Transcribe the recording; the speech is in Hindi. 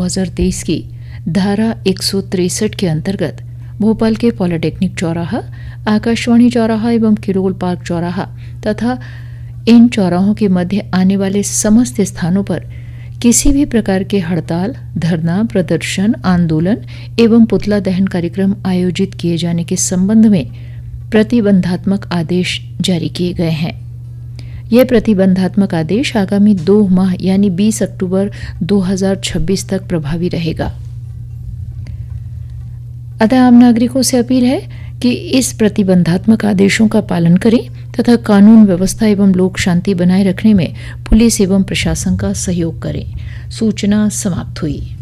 2023 की धारा 163 के अंतर्गत भोपाल के पॉलिटेक्निक चौराहा, आकाशवाणी चौराहा एवं किरोल पार्क चौराहा तथा इन चौराहों के मध्य आने वाले समस्त स्थानों पर किसी भी प्रकार के हड़ताल, धरना, प्रदर्शन, आंदोलन एवं पुतला दहन कार्यक्रम आयोजित किए जाने के संबंध में प्रतिबंधात्मक आदेश जारी किए गए हैं। यह प्रतिबंधात्मक आदेश आगामी 2 माह यानी 20 अक्टूबर 2026 तक प्रभावी रहेगा। अतः आम नागरिकों से अपील है कि इस प्रतिबंधात्मक आदेशों का पालन करें तथा कानून व्यवस्था एवं लोक शांति बनाए रखने में पुलिस एवं प्रशासन का सहयोग करें। सूचना समाप्त हुई।